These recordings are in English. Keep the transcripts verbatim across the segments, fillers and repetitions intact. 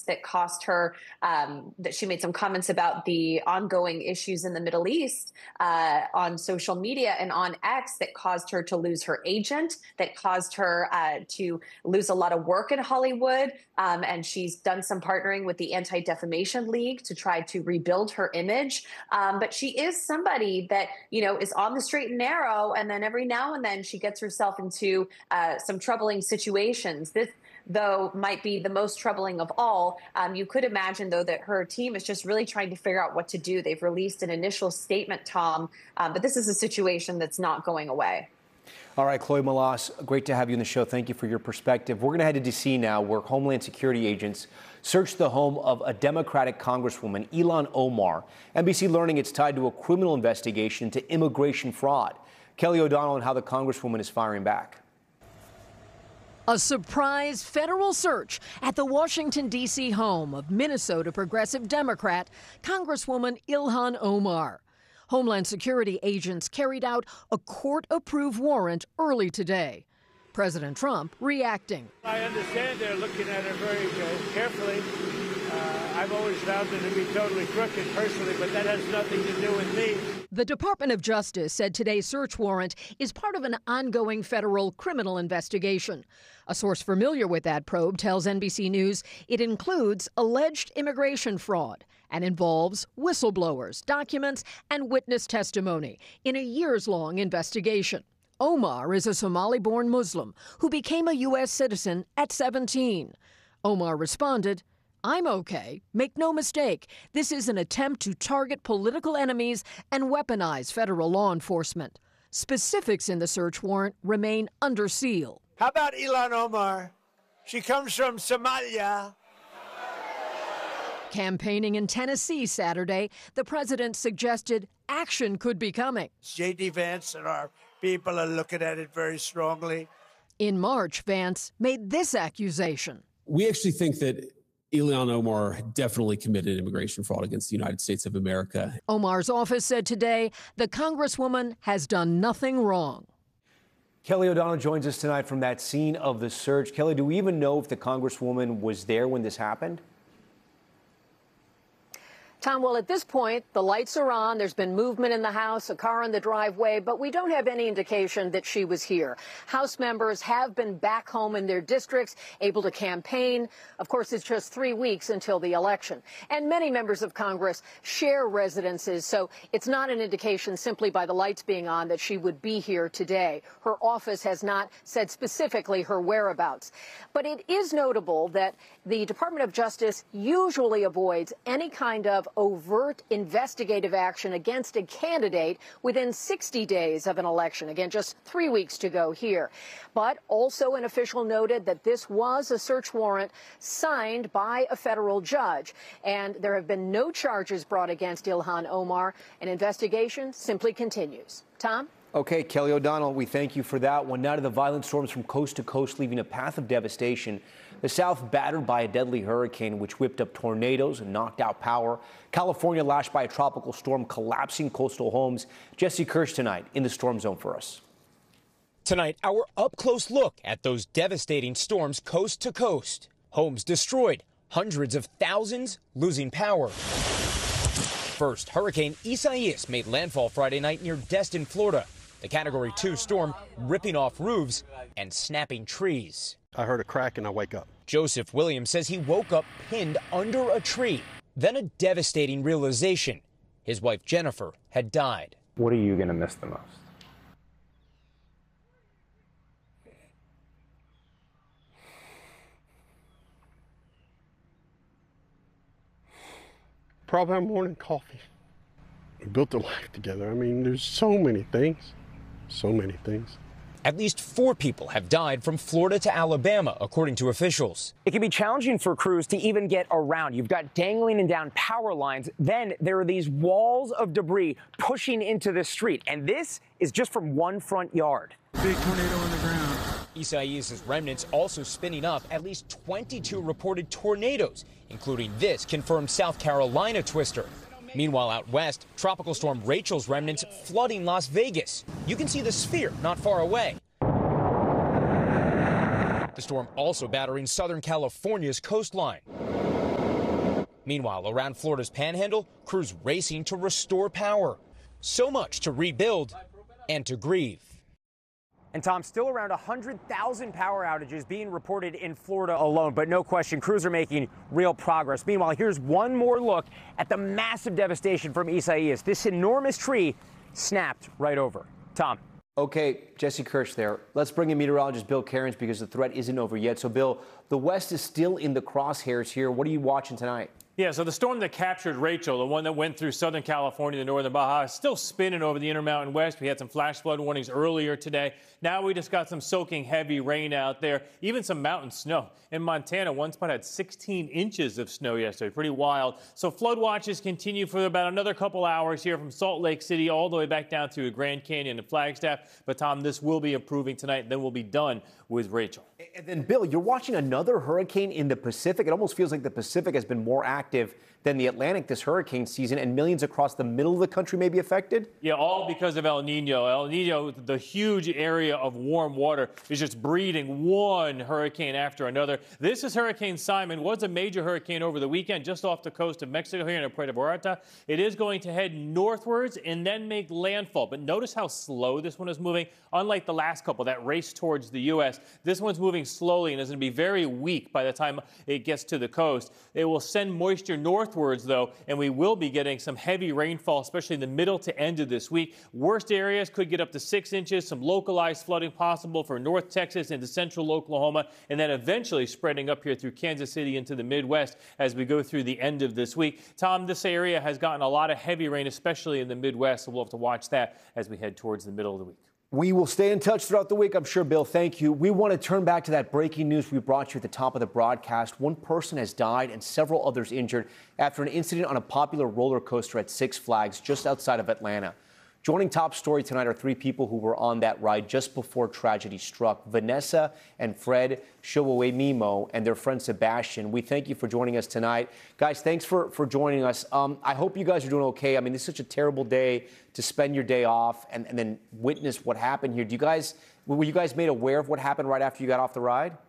that cost her, um, that she made some comments about the ongoing issues in the Middle East uh, on social media and on X that caused her to lose her agent, that caused her uh, to lose a lot of work in Hollywood. Um, and she's done some partnering with the Anti-Defamation League to try to rebuild her image. Um, but she is somebody that, you know, is on the straight and narrow. And then every now and then she gets herself into uh, some troubling situations. This, though, might be the most troubling of all. Um, you could imagine, though, that her team is just really trying to figure out what to do. They've released an initial statement, Tom, um, but this is a situation that's not going away. All right, Chloe Melas, great to have you on the show. Thank you for your perspective. We're going to head to D C now, where Homeland Security agents searched the home of a Democratic Congresswoman, Ilhan Omar. N B C learning it's tied to a criminal investigation into immigration fraud. Kelly O'Donnell on how the Congresswoman is firing back. A surprise federal search at the Washington, D C home of Minnesota progressive Democrat Congresswoman Ilhan Omar. Homeland Security agents carried out a court-approved warrant early today. President Trump reacting. I understand they're looking at it very uh, carefully. Uh, I've always found it to be totally crooked personally, but that has nothing to do with me. The Department of Justice said today's search warrant is part of an ongoing federal criminal investigation. A source familiar with that probe tells N B C News it includes alleged immigration fraud and involves whistleblowers, documents, and witness testimony in a years-long investigation. Omar is a Somali-born Muslim who became a U S citizen at seventeen. Omar responded, "I'm okay. Make no mistake, this is an attempt to target political enemies and weaponize federal law enforcement." Specifics in the search warrant remain under seal. How about Ilhan Omar? She comes from Somalia. Campaigning in Tennessee Saturday, the president suggested action could be coming. J D. Vance and our people are looking at it very strongly. In March, Vance made this accusation. We actually think that Ilhan Omar definitely committed immigration fraud against the United States of America. Omar's office said today the Congresswoman has done nothing wrong. Kelly O'Donnell joins us tonight from that scene of the search. Kelly, do we even know if the Congresswoman was there when this happened? Tom, well, at this point, the lights are on. There's been movement in the house, a car in the driveway, but we don't have any indication that she was here. House members have been back home in their districts, able to campaign. Of course, it's just three weeks until the election. And many members of Congress share residences, so it's not an indication simply by the lights being on that she would be here today. Her office has not said specifically her whereabouts. But it is notable that the Department of Justice usually avoids any kind of overt investigative action against a candidate within sixty days of an election. Again, just three weeks to go here. But also an official noted that this was a search warrant signed by a federal judge. And there have been no charges brought against Ilhan Omar. An investigation simply continues. Tom? Okay, Kelly O'Donnell, we thank you for that one. Now to the violent storms from coast to coast, leaving a path of devastation. The South battered by a deadly hurricane, which whipped up tornadoes and knocked out power. California lashed by a tropical storm, collapsing coastal homes. Jesse Kirsch tonight in the storm zone for us. Tonight, our up-close look at those devastating storms coast to coast. Homes destroyed, hundreds of thousands losing power. First, Hurricane Isaias made landfall Friday night near Destin, Florida. The Category two storm ripping off roofs and snapping trees. I heard a crack and I wake up. Joseph Williams says he woke up pinned under a tree. Then a devastating realization. His wife Jennifer had died. What are you going to miss the most? Probably our morning coffee. We built a life together. I mean, there's so many things, so many things. At least four people have died from Florida to Alabama, according to officials. It can be challenging for crews to even get around. You've got dangling and down power lines. Then there are these walls of debris pushing into the street. And this is just from one front yard. Big tornado on the ground. Isaias' remnants also spinning up at least twenty-two reported tornadoes, including this confirmed South Carolina twister. Meanwhile, out west, Tropical Storm Rachel's remnants flooding Las Vegas. You can see the sphere not far away. The storm also battering Southern California's coastline. Meanwhile, around Florida's Panhandle, crews racing to restore power. So much to rebuild and to grieve. And Tom, still around one hundred thousand power outages being reported in Florida alone, but no question, crews are making real progress. Meanwhile, here's one more look at the massive devastation from Isaias. This enormous tree snapped right over. Tom. Okay, Jesse Kirsch there. Let's bring in meteorologist Bill Cairns because the threat isn't over yet. So, Bill, the West is still in the crosshairs here. What are you watching tonight? Yeah, so the storm that captured Rachel, the one that went through Southern California, the northern Baja, is still spinning over the Intermountain West. We had some flash flood warnings earlier today. Now we just got some soaking heavy rain out there, even some mountain snow. In Montana, one spot had sixteen inches of snow yesterday. Pretty wild. So flood watches continue for about another couple hours here from Salt Lake City all the way back down to Grand Canyon and Flagstaff. But, Tom, this will be improving tonight. Then we'll be done with Rachel. And then, Bill, you're watching another hurricane in the Pacific. It almost feels like the Pacific has been more active than the Atlantic this hurricane season, and millions across the middle of the country may be affected? Yeah, all because of El Nino. El Nino, the huge area of warm water, is just breeding one hurricane after another. This is Hurricane Simon. Was a major hurricane over the weekend just off the coast of Mexico here in Puerto Vallarta. It is going to head northwards and then make landfall. But notice how slow this one is moving. Unlike the last couple that raced towards the U S, this one's moving slowly and is going to be very weak by the time it gets to the coast. It will send moisture northwards, though, and we will be getting some heavy rainfall, especially in the middle to end of this week. Worst areas could get up to six inches, some localized flooding possible for North Texas into central Oklahoma, and then eventually spreading up here through Kansas City into the Midwest as we go through the end of this week. Tom, this area has gotten a lot of heavy rain, especially in the Midwest, so we'll have to watch that as we head towards the middle of the week. We will stay in touch throughout the week, I'm sure, Bill. Thank you. We want to turn back to that breaking news we brought you at the top of the broadcast. One person has died and several others injured after an incident on a popular roller coaster at Six Flags just outside of Atlanta. Joining Top Story tonight are three people who were on that ride just before tragedy struck. Vanessa and Fred Showaway-Mimo and their friend Sebastian. We thank you for joining us tonight. Guys, thanks for, for joining us. Um, I hope you guys are doing okay. I mean, this is such a terrible day to spend your day off and, and then witness what happened here. Do you guys, were you guys made aware of what happened right after you got off the ride?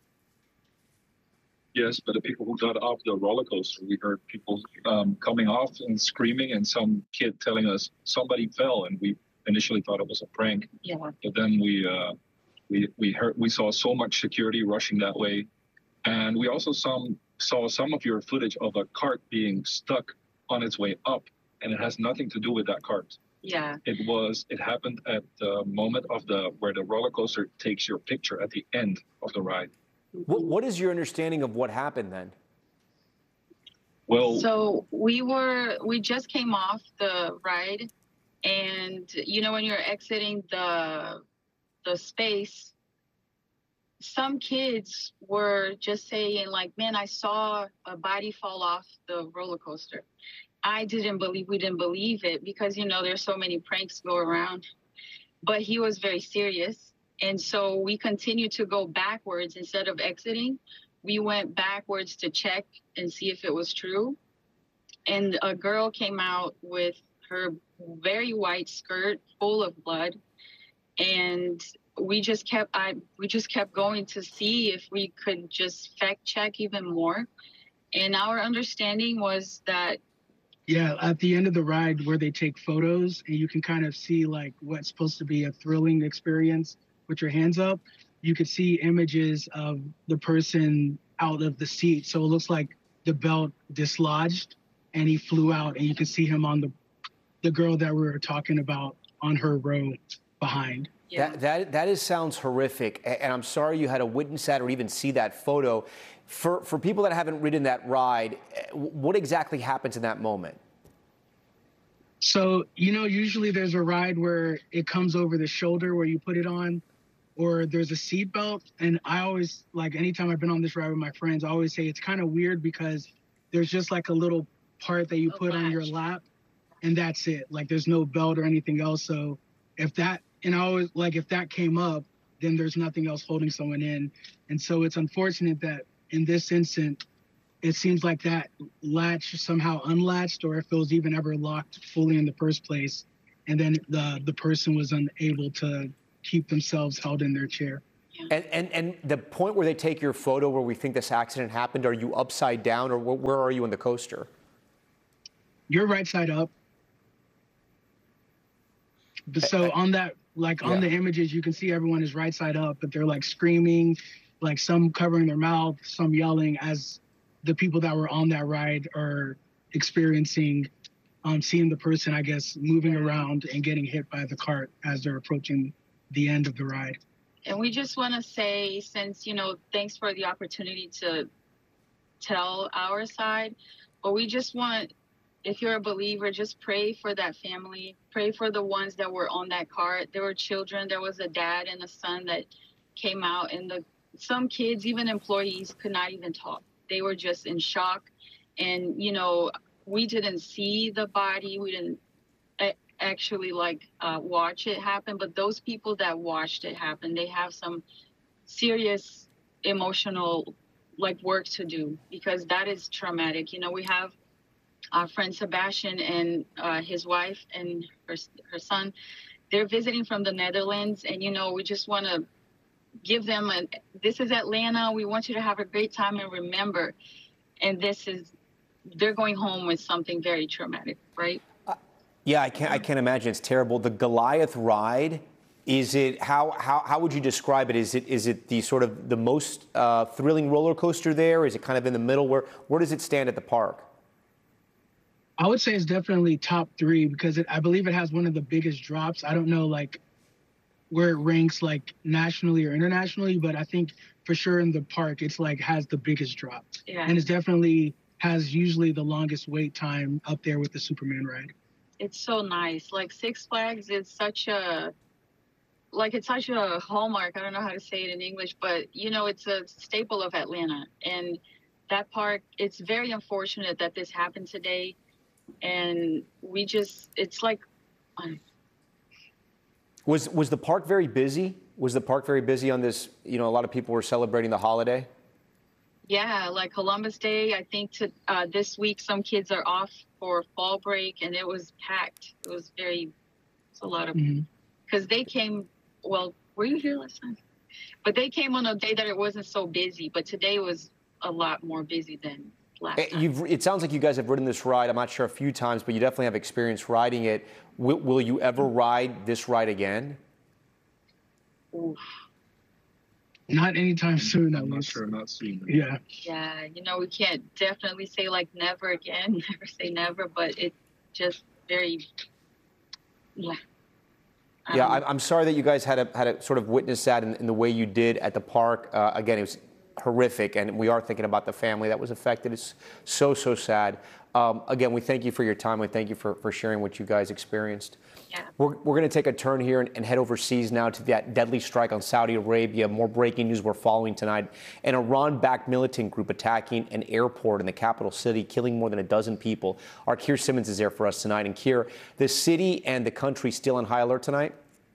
Yes, but the people who got off the roller coaster, we heard people um, coming off and screaming, and some kid telling us somebody fell, and we initially thought it was a prank. Yeah. But then we uh, we we heard we saw so much security rushing that way, and we also some saw some of your footage of a cart being stuck on its way up, and it has nothing to do with that cart. Yeah. It was. It happened at the moment of the where the roller coaster takes your picture at the end of the ride. What, what is your understanding of what happened then? Well, so we were, we just came off the ride, and you know, when you're exiting the, the space, some kids were just saying like, man, I saw a body fall off the roller coaster. I didn't believe, we didn't believe it because, you know, there's so many pranks go around, but he was very serious. And so we continued to go backwards instead of exiting. We went backwards to check and see if it was true. And a girl came out with her very white skirt full of blood. And we just kept I we just kept going to see if we could just fact check even more. And our understanding was that yeah, at the end of the ride where they take photos and you can kind of see like what's supposed to be a thrilling experience with your hands up, you could see images of the person out of the seat. So it looks like the belt dislodged and he flew out, and you can see him on the the girl that we were talking about on her row behind. Yeah. That, that, that is sounds horrific, and I'm sorry you had to witness that or even see that photo. For, for people that haven't ridden that ride, what exactly happens in that moment? So, you know, usually there's a ride where it comes over the shoulder where you put it on, or there's a seat belt. And I always, like, anytime I've been on this ride with my friends, I always say it's kind of weird because there's just like a little part that you put on your lap, and that's it. Like, there's no belt or anything else. So if that, and I always, like, if that came up, then there's nothing else holding someone in. And so it's unfortunate that in this instant, it seems like that latch somehow unlatched, or if it was even ever locked fully in the first place, and then the the person was unable to keep themselves held in their chair. Yeah. And, and and the point where they take your photo where we think this accident happened, are you upside down or wh- where are you in the coaster? You're right side up. But so on that, like on Yeah. the images, you can see everyone is right side up, but they're like screaming, like some covering their mouth, some yelling as the people that were on that ride are experiencing, um, seeing the person, I guess, moving around and getting hit by the cart as they're approaching the end of the ride. And we just want to say, since, you know, thanks for the opportunity to tell our side, but we just want, if you're a believer, just pray for that family. Pray for the ones that were on that cart. There were children. There was a dad and a son that came out, and the some kids, even employees, could not even talk. They were just in shock. And, you know, we didn't see the body. We didn't a- actually, like, uh, watch it happen. But those people that watched it happen, they have some serious emotional, like, work to do, because that is traumatic. You know, we have our friend Sebastian and uh, his wife and her her son. They're visiting from the Netherlands, and, you know, we just want to give them a, this is Atlanta. We want you to have a great time and remember. And this is, they're going home with something very traumatic, right? Yeah, I can't I can't imagine. It's terrible. The Goliath ride, is it, how how how would you describe it? Is it is it the sort of the most uh, thrilling roller coaster there? Is it kind of in the middle? Where where does it stand at the park? I would say it's definitely top three because it, I believe it has one of the biggest drops. I don't know, like, where it ranks, like, nationally or internationally, but I think for sure in the park, it's, like, has the biggest drop. Yeah. And it's definitely has usually the longest wait time up there with the Superman ride. It's so nice. Like, Six Flags is such a, like, it's such a hallmark. I don't know how to say it in English, but, you know, it's a staple of Atlanta. And that park, it's very unfortunate that this happened today. And we just, it's like, um, Was was the park very busy? Was the park very busy on this? You know, a lot of people were celebrating the holiday. yeah, like Columbus Day, I think to uh, this week, some kids are off for fall break, and it was packed. It was very, it's a lot of, because Mhm. they came, well, were you here last time? But they came on a day that it wasn't so busy, but today was a lot more busy than last Eh, time. You've, it sounds like you guys have ridden this ride. I'm not sure a few times, but you definitely have experience riding it. Will, will you ever ride this ride again? Oof. Not anytime soon, at I'm not least. sure, not soon. Yeah. Yeah, you know, we can't definitely say like never again, never say never, but it just very, yeah. I Yeah, don't know. I'm, I'm sorry that you guys had to, had to sort of witness that in, in the way you did at the park. Uh, again, it was horrific, and we are thinking about the family that was affected. It's so, so sad. Um, again, we thank you for your time. We thank you for, for sharing what you guys experienced. Yeah. We're, we're going to take a turn here and, and head overseas now to that deadly strike on Saudi Arabia. More breaking news we're following tonight. An Iran-backed militant group attacking an airport in the capital city, killing more than a dozen people. Our Keir Simmons is there for us tonight. And Keir, the city and the country still on high alert tonight?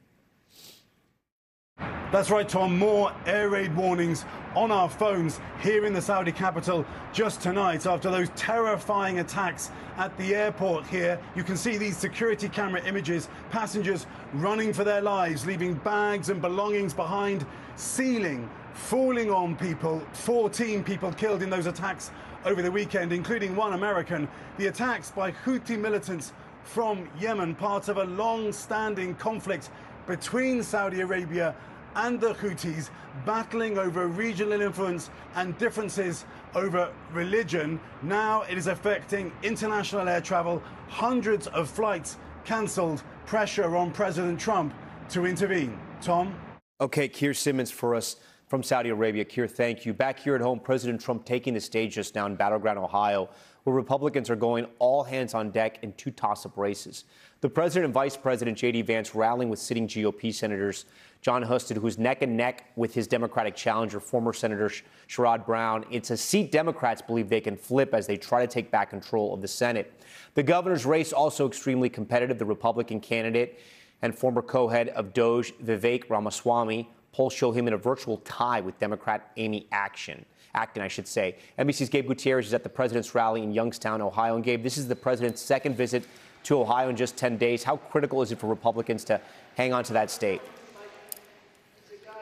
That's right, Tom. More air raid warnings on our phones here in the Saudi capital just tonight after those terrifying attacks at the airport here. You can see these security camera images, passengers running for their lives, leaving bags and belongings behind, ceiling, falling on people. fourteen people killed in those attacks over the weekend, including one American. The attacks by Houthi militants from Yemen, part of a long-standing conflict between Saudi Arabia and the Houthis, battling over regional influence and differences over religion. Now it is affecting international air travel. Hundreds of flights cancelled. Pressure on President Trump to intervene. Tom? Okay, Keir Simmons for us from Saudi Arabia. Keir, thank you. Back here at home, President Trump taking the stage just now in Battleground, Ohio, where Republicans are going all hands on deck in two toss-up races. The president and vice president, J D Vance, rallying with sitting G O P senators John Husted, who's neck and neck with his Democratic challenger, former Senator Sherrod Brown. It's a seat Democrats believe they can flip as they try to take back control of the Senate. The governor's race also extremely competitive. The Republican candidate and former co-head of DOJ, Vivek Ramaswamy, polls show him in a virtual tie with Democrat Amy Action. Acton, I should say. N B C's Gabe Gutierrez is at the president's rally in Youngstown, Ohio. And Gabe, this is the president's second visit to Ohio in just ten days. How critical is it for Republicans to hang on to that state?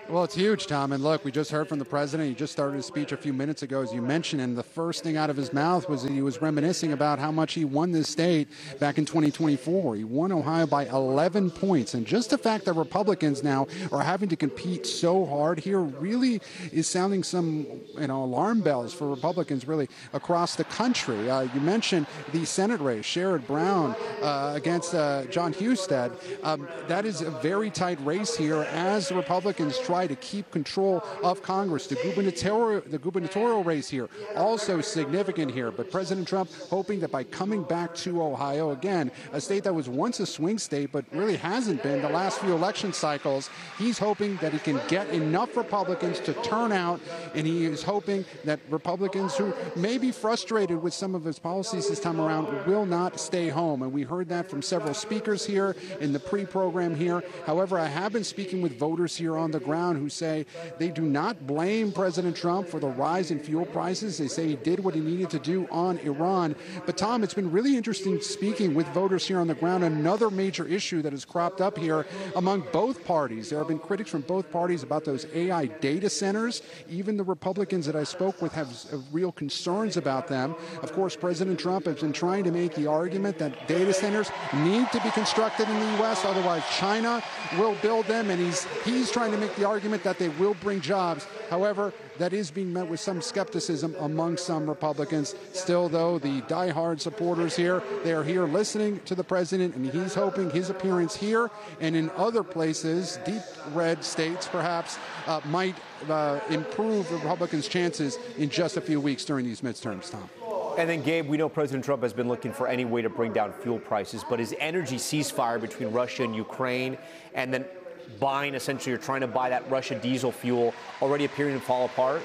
Well, it's huge, Tom. And look, we just heard from the president. He just started his speech a few minutes ago, as you mentioned, and the first thing out of his mouth was that he was reminiscing about how much he won this state back in twenty twenty-four. He won Ohio by eleven points. And just the fact that Republicans now are having to compete so hard here really is sounding some, you know, alarm bells for Republicans really across the country. Uh, you mentioned the Senate race, Sherrod Brown uh, against uh, John Husted. Um, that is a very tight race here as the Republicans try to keep control of Congress. The gubernatorial, the gubernatorial race here also significant here, but President Trump hoping that by coming back to Ohio, again, a state that was once a swing state but really hasn't been the last few election cycles, he's hoping that he can get enough Republicans to turn out, and he is hoping that Republicans who may be frustrated with some of his policies this time around will not stay home. And we heard that from several speakers here in the pre-program here. However, I have been speaking with voters here on the ground who say they do not blame President Trump for the rise in fuel prices. They say he did what he needed to do on Iran. But, Tom, it's been really interesting speaking with voters here on the ground. Another major issue that has cropped up here among both parties. There have been critics from both parties about those A I data centers. Even the Republicans that I spoke with have real concerns about them. Of course, President Trump has been trying to make the argument that data centers need to be constructed in the U S, otherwise China will build them, and he's he's trying to make the argument that they will bring jobs. However, that is being met with some skepticism among some Republicans. Still, though, the diehard supporters here, they are here listening to the president, and he's hoping his appearance here and in other places, deep red states perhaps, uh, might uh, improve Republicans' chances in just a few weeks during these midterms, Tom. And then, Gabe, we know President Trump has been looking for any way to bring down fuel prices, but his energy ceasefire between Russia and Ukraine, and then buying, essentially, or trying to buy that Russia diesel fuel, already appearing to fall apart?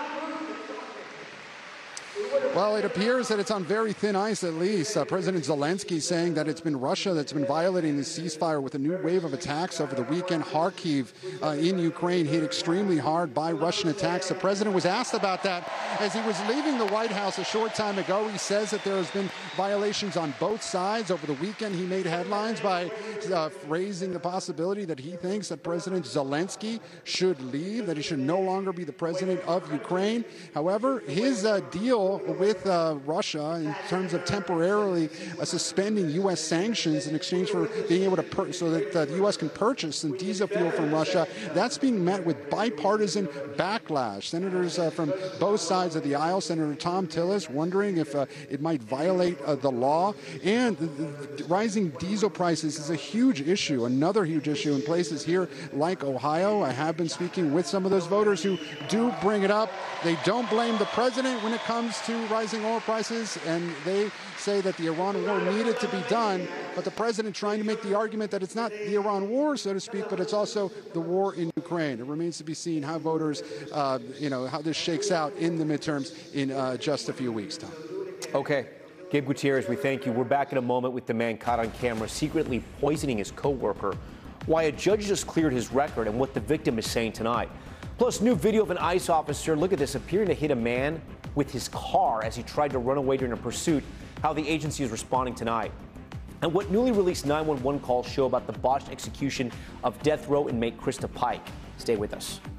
Well, it appears that it's on very thin ice, at least. Uh, President Zelensky saying that it's been Russia that's been violating the ceasefire with a new wave of attacks over the weekend. Kharkiv uh, in Ukraine hit extremely hard by Russian attacks. The president was asked about that as he was leaving the White House a short time ago. He says that there has been violations on both sides. Over the weekend, he made headlines by uh, raising the possibility that he thinks that President Zelensky should leave, that he should no longer be the president of Ukraine. However, his uh, deal with with uh, Russia in terms of temporarily uh, suspending U S sanctions in exchange for being able to per- so that uh, the U S can purchase some diesel fuel from Russia. That's being met with bipartisan backlash. Senators uh, from both sides of the aisle, Senator Thom Tillis, wondering if uh, it might violate uh, the law. And the, the rising diesel prices is a huge issue, another huge issue in places here like Ohio. I have been speaking with some of those voters who do bring it up. They don't blame the president when it comes to rising oil prices, and they say that the Iran war needed to be done, but the president trying to make the argument that it's not the Iran war, so to speak, but it's also the war in Ukraine. It remains to be seen how voters, uh, you know, how this shakes out in the midterms in uh, just a few weeks' time. Okay. Gabe Gutierrez, we thank you. We're back in a moment with the man caught on camera secretly poisoning his co-worker, why a judge just cleared his record, and what the victim is saying tonight. Plus, new video of an ICE officer, look at this, appearing to hit a man with his car as he tried to run away during a pursuit, how the agency is responding tonight. And what newly released nine one one calls show about the botched execution of death row inmate Krista Pike. Stay with us.